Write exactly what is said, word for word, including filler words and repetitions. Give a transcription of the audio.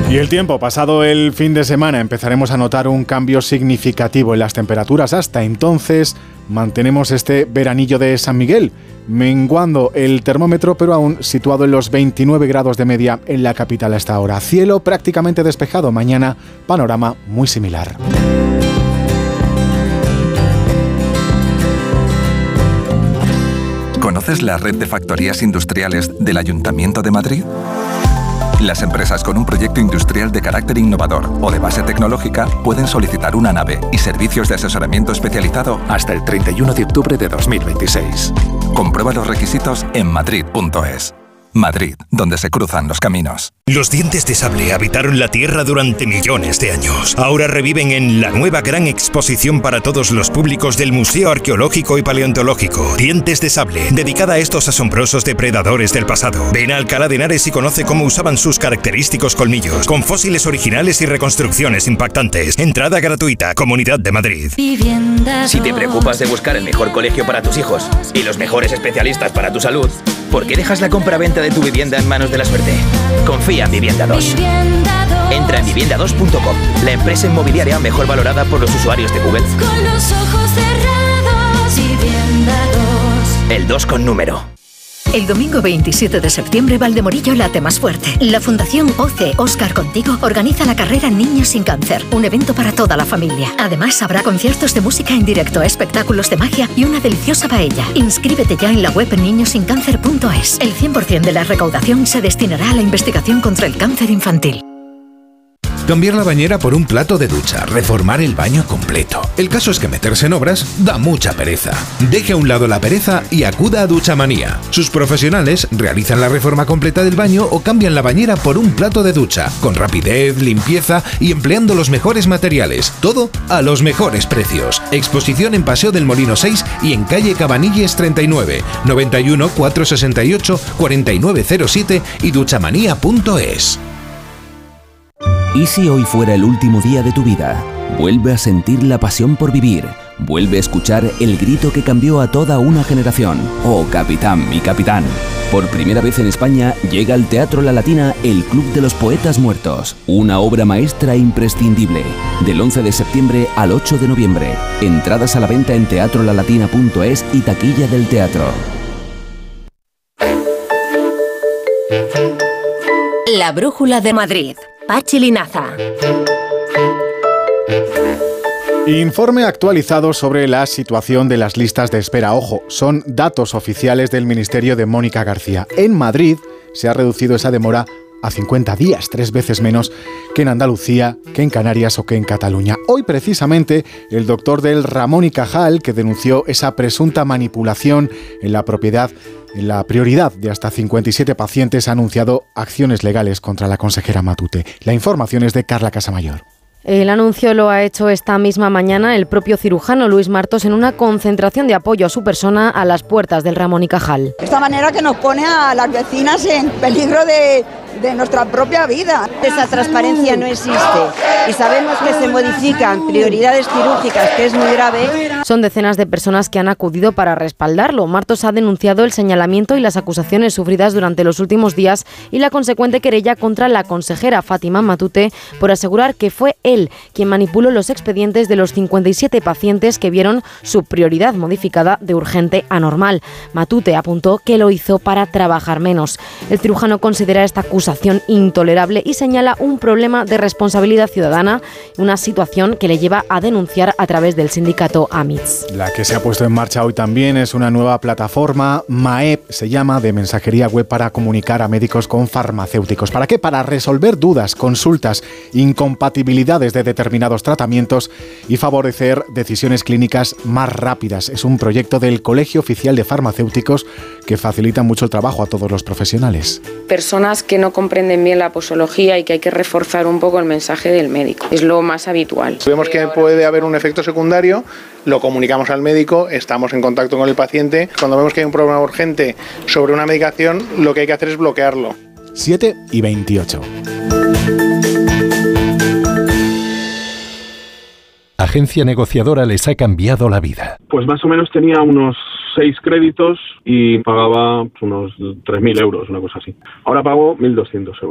Y el tiempo, pasado el fin de semana, empezaremos a notar un cambio significativo en las temperaturas. Hasta entonces mantenemos este veranillo de San Miguel, menguando el termómetro, pero aún situado en los veintinueve grados de media en la capital a esta hora. Cielo prácticamente despejado, mañana panorama muy similar. ¿Conoces la red de factorías industriales del Ayuntamiento de Madrid? Las empresas con un proyecto industrial de carácter innovador o de base tecnológica pueden solicitar una nave y servicios de asesoramiento especializado hasta el treinta y uno de octubre de dos mil veintiséis. Comprueba los requisitos en madrid punto es. Madrid, donde se cruzan los caminos. Los dientes de sable habitaron la Tierra durante millones de años. Ahora reviven en la nueva gran exposición para todos los públicos del Museo Arqueológico y Paleontológico. Dientes de sable, dedicada a estos asombrosos depredadores del pasado. Ven a Alcalá de Henares y conoce cómo usaban sus característicos colmillos, con fósiles originales y reconstrucciones impactantes. Entrada gratuita, Comunidad de Madrid. Si te preocupas de buscar el mejor colegio para tus hijos y los mejores especialistas para tu salud, ¿por qué dejas la compra-venta de tu vivienda en manos de la suerte? Confía en Vivienda dos. Entra en vivienda dos punto com, la empresa inmobiliaria mejor valorada por los usuarios de Google. Con los ojos cerrados, Vivienda dos. El dos con número. El domingo veintisiete de septiembre, Valdemorillo late más fuerte. La Fundación O C E Oscar Contigo organiza la carrera Niños sin Cáncer, un evento para toda la familia. Además, habrá conciertos de música en directo, espectáculos de magia y una deliciosa paella. Inscríbete ya en la web niños sin cáncer punto es. El cien por ciento de la recaudación se destinará a la investigación contra el cáncer infantil. Cambiar la bañera por un plato de ducha, reformar el baño completo. El caso es que meterse en obras da mucha pereza. Deje a un lado la pereza y acuda a Duchamanía. Sus profesionales realizan la reforma completa del baño o cambian la bañera por un plato de ducha, con rapidez, limpieza y empleando los mejores materiales. Todo a los mejores precios. Exposición en Paseo del Molino seis y en calle Cabanilles treinta y nueve, noventa y uno, cuatrocientos sesenta y ocho, cuarenta y nueve cero siete y duchamanía punto es. ¿Y si hoy fuera el último día de tu vida? Vuelve a sentir la pasión por vivir. Vuelve a escuchar el grito que cambió a toda una generación. Oh, capitán, mi capitán. Por primera vez en España llega al Teatro La Latina el Club de los Poetas Muertos. Una obra maestra imprescindible. Del once de septiembre al ocho de noviembre. Entradas a la venta en teatro la latina punto es y taquilla del teatro. La Brújula de Madrid. Pachi Linaza. Informe actualizado sobre la situación de las listas de espera. Ojo, son datos oficiales del Ministerio de Mónica García. En Madrid se ha reducido esa demora a cincuenta días, tres veces menos que en Andalucía, que en Canarias o que en Cataluña. Hoy, precisamente, el doctor del Ramón y Cajal, que denunció esa presunta manipulación en la propiedad, en la prioridad de hasta cincuenta y siete pacientes, ha anunciado acciones legales contra la consejera Matute. La información es de Carla Casamayor. El anuncio lo ha hecho esta misma mañana el propio cirujano Luis Martos en una concentración de apoyo a su persona a las puertas del Ramón y Cajal. De esta manera que nos pone a las vecinas en peligro de, de nuestra propia vida. Esa transparencia no existe y sabemos que se modifican prioridades quirúrgicas, que es muy grave. Son decenas de personas que han acudido para respaldarlo. Martos ha denunciado el señalamiento y las acusaciones sufridas durante los últimos días y la consecuente querella contra la consejera Fátima Matute por asegurar que fue él quien manipuló los expedientes de los cincuenta y siete pacientes que vieron su prioridad modificada de urgente a normal. Matute apuntó que lo hizo para trabajar menos. El cirujano considera esta acusación intolerable y señala un problema de responsabilidad ciudadana, una situación que le lleva a denunciar a través del sindicato AMITS. La que se ha puesto en marcha hoy también es una nueva plataforma, MAEP se llama, de mensajería web para comunicar a médicos con farmacéuticos. ¿Para qué? Para resolver dudas, consultas, incompatibilidades de determinados tratamientos y favorecer decisiones clínicas más rápidas. Es un proyecto del Colegio Oficial de Farmacéuticos que facilita mucho el trabajo a todos los profesionales. Personas que no comprenden bien la posología y que hay que reforzar un poco el mensaje del médico. Es lo más habitual. Si vemos que puede haber un efecto secundario, lo comunicamos al médico, estamos en contacto con el paciente. Cuando vemos que hay un problema urgente sobre una medicación, lo que hay que hacer es bloquearlo. siete y veintiocho. Agencia negociadora les ha cambiado la vida. Pues más o menos tenía unos seis créditos y pagaba unos tres mil euros, una cosa así. Ahora pago mil doscientos euros.